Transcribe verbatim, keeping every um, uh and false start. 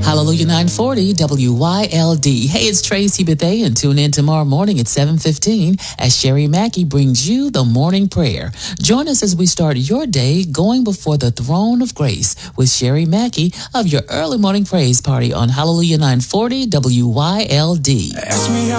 Hallelujah nine forty W Y L D. Hey, it's Tracy Bethea, and tune in tomorrow morning at seven fifteen as Sherry Mackey brings you the morning prayer. Join us as we start your day going before the throne of grace with Sherry Mackey of your early morning praise party on Hallelujah nine forty W Y L D. Ask me